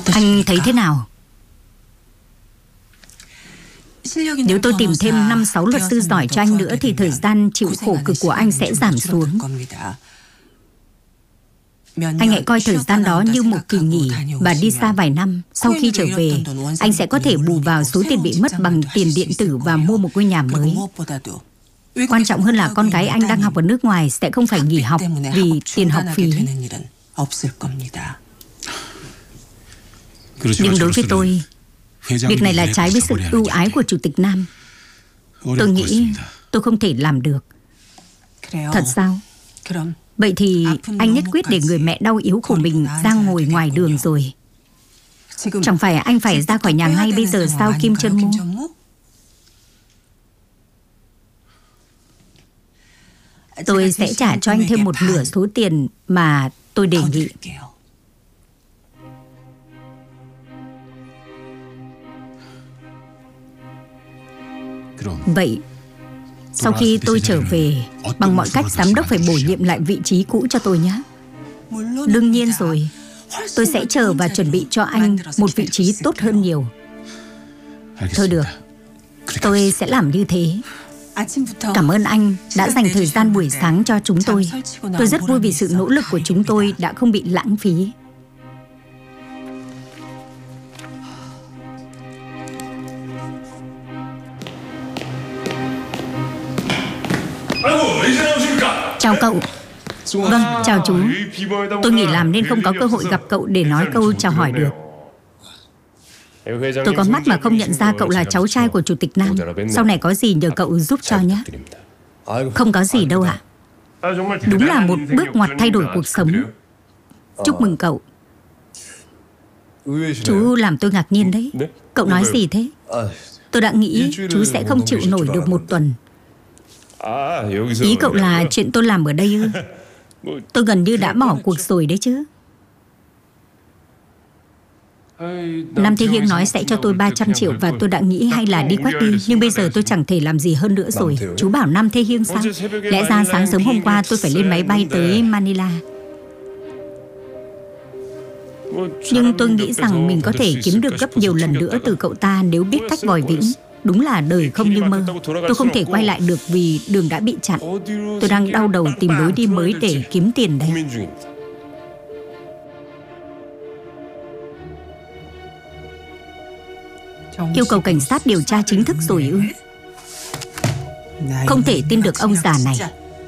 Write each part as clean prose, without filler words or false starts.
Anh thấy thế nào? Nếu tôi tìm thêm 5-6 luật sư giỏi cho anh nữa thì thời gian chịu khổ cực của anh sẽ giảm xuống. Anh hãy coi thời gian đó như một kỳ nghỉ và đi xa vài năm. Sau khi trở về, anh sẽ có thể bù vào số tiền bị mất bằng tiền điện tử và mua một ngôi nhà mới. Quan trọng hơn là con gái anh đang học ở nước ngoài sẽ không phải nghỉ học vì tiền học phí. Nhưng đối với tôi, việc này là trái với sự ưu ái của Chủ tịch Nam. Tôi nghĩ tôi không thể làm được. Thật sao? Vậy thì anh nhất quyết để người mẹ đau yếu của mình ra ngồi ngoài đường rồi. Chẳng phải anh phải ra khỏi nhà ngay bây giờ sao Kim Chun Mu? Tôi sẽ trả cho anh thêm một nửa số tiền mà tôi đề nghị. Vậy, sau khi tôi trở về, bằng mọi cách giám đốc phải bổ nhiệm lại vị trí cũ cho tôi nhé. Đương nhiên rồi, tôi sẽ chờ và chuẩn bị cho anh một vị trí tốt hơn nhiều. Thôi được, tôi sẽ làm như thế. Cảm ơn anh đã dành thời gian buổi sáng cho chúng tôi. Tôi rất vui vì sự nỗ lực của chúng tôi đã không bị lãng phí. Chào cậu. Vâng, chào chú. Tôi nghỉ làm nên không có cơ hội gặp cậu để nói câu chào hỏi được. Tôi có mắt mà không nhận ra cậu là cháu trai của Chủ tịch Nam. Sau này có gì nhờ cậu giúp cho nhé. Không có gì đâu ạ. Đúng là một bước ngoặt thay đổi cuộc sống. Chúc mừng cậu. Chú làm tôi ngạc nhiên đấy. Cậu nói gì thế? Tôi đã nghĩ chú sẽ không chịu nổi được một tuần. Ý cậu là chuyện tôi làm ở đây ư? Tôi gần như đã bỏ cuộc rồi đấy chứ. Nam Thế Hiên nói sẽ cho tôi 300 triệu và tôi đã nghĩ hay là đi quách đi. Nhưng bây giờ tôi chẳng thể làm gì hơn nữa rồi. Chú bảo Nam Thế Hiên sao? Lẽ ra sáng sớm hôm qua tôi phải lên máy bay tới Manila. Nhưng tôi nghĩ rằng mình có thể kiếm được gấp nhiều lần nữa từ cậu ta nếu biết cách vòi vĩnh. Đúng là đời không như mơ. Tôi không thể quay lại được vì đường đã bị chặn. Tôi đang đau đầu tìm lối đi mới để kiếm tiền đây. Yêu cầu cảnh sát điều tra chính thức rồi ư? Không thể tin được ông già này.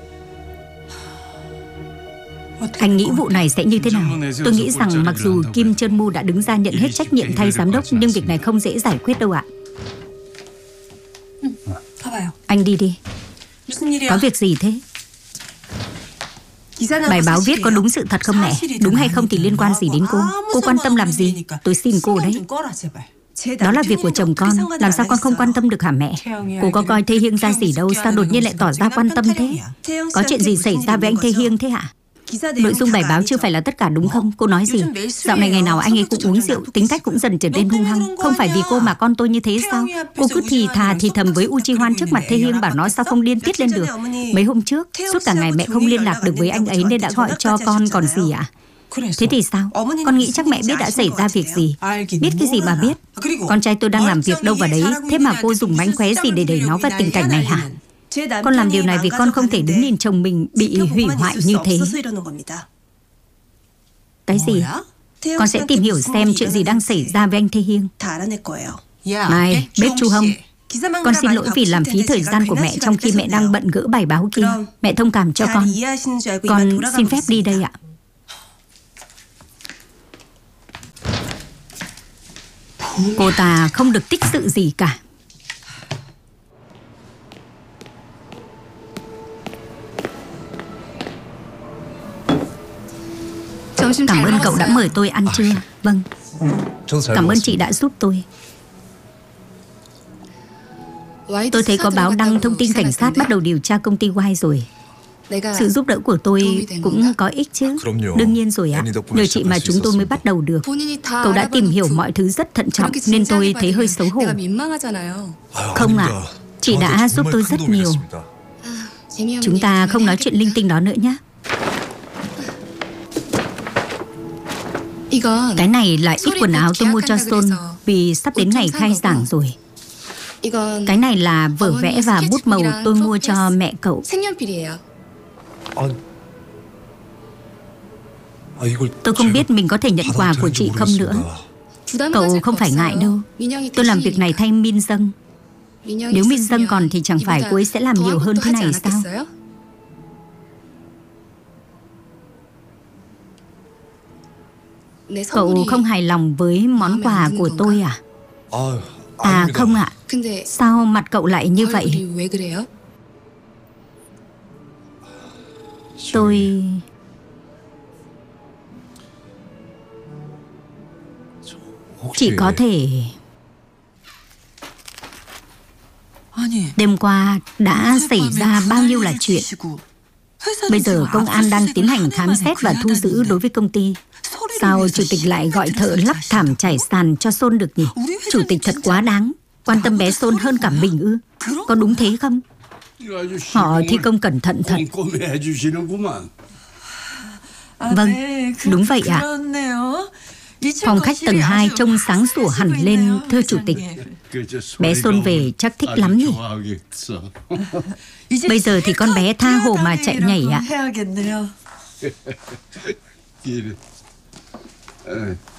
Anh nghĩ vụ này sẽ như thế nào? Tôi nghĩ rằng mặc dù Kim Chun Mu đã đứng ra nhận hết trách nhiệm thay giám đốc, nhưng việc này không dễ giải quyết đâu ạ. Anh đi đi. Có việc gì thế? Bài báo viết có đúng sự thật không mẹ? Đúng hay không thì liên quan gì đến cô? Cô quan tâm làm gì? Tôi xin cô đấy. Đó là việc của chồng con. Làm sao con không quan tâm được hả mẹ? Cô có coi Thế Hiên ra gì đâu. Sao đột nhiên lại tỏ ra quan tâm thế? Có chuyện gì xảy ra với anh Thế Hiên thế hả? Nội dung bài báo chưa phải là tất cả đúng không? Cô nói gì? Dạo này ngày nào anh ấy cũng uống rượu, tính cách cũng dần trở nên hung hăng. Không phải vì cô mà con tôi như thế sao? Cô cứ thì thà thì thầm với Uchi Hoan trước mặt Thế Hiên, bảo nó sao không điên tiết lên được. Mấy hôm trước, suốt cả ngày mẹ không liên lạc được với anh ấy nên đã gọi cho con còn gì ạ? Thế thì sao? Con nghĩ chắc mẹ biết đã xảy ra việc gì. Biết cái gì mà biết? Con trai tôi đang làm việc đâu vào đấy. Thế mà cô dùng mánh khóe gì để đẩy nó vào tình cảnh này hả? Con làm điều này vì con không thể đứng nhìn chồng mình bị hủy hoại như thế. Cái gì? Con sẽ tìm hiểu xem chuyện gì đang xảy ra với anh Thế Hiên. Này, bếp Chu Hông, con xin lỗi vì làm phí thời gian của mẹ trong khi mẹ đang bận gỡ bài báo kia. Mẹ thông cảm cho con. Con xin phép đi đây ạ. Cô ta không được tích sự gì cả. Cảm ơn cậu đã mời tôi ăn trưa. Vâng. Cảm ơn chị đã giúp tôi. Tôi thấy có báo đăng thông tin cảnh sát bắt đầu điều tra công ty Y rồi. Sự giúp đỡ của tôi cũng có ích chứ. Đương nhiên rồi ạ. Nhờ chị mà chúng tôi mới bắt đầu được. Cậu đã tìm hiểu mọi thứ rất thận trọng nên tôi thấy hơi xấu hổ. Không ạ. Chị đã giúp tôi rất nhiều. Chúng ta không nói chuyện linh tinh đó nữa nhé. Cái này là ít quần áo tôi mua cho Son vì sắp đến ngày khai giảng rồi. Cái này là vở vẽ và bút màu tôi mua cho mẹ cậu. Tôi không biết mình có thể nhận quà của chị không nữa. Cậu không phải ngại đâu. Tôi làm việc này thay Min Dâng. Nếu Min Dâng còn thì chẳng phải cô ấy sẽ làm nhiều hơn thế này sao? Cậu không hài lòng với món quà của tôi à? À không ạ. Sao mặt cậu lại như vậy? Tôi... Chỉ có thể... Đêm qua đã xảy ra bao nhiêu là chuyện. Bây giờ công an đang tiến hành khám xét và thu giữ đối với công ty. Sao chủ tịch lại gọi thợ lắp thảm trải sàn cho Son được nhỉ? Chủ tịch thật quá đáng. Quan tâm bé Son hơn cả mình ư? Có đúng thế không? Họ thi công cẩn thận thật. Vâng, đúng vậy ạ. Phòng khách tầng 2 trông sáng sủa hẳn lên, thưa chủ tịch. Bé Son về chắc thích lắm nhỉ? Bây giờ thì con bé tha hồ mà chạy nhảy ạ.